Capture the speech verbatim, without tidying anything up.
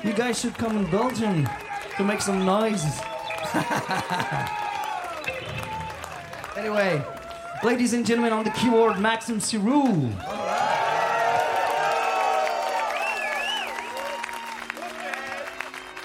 You guys should come in Belgium to make some noises. Anyway, ladies and gentlemen, on the keyboard, Maxim Sirou.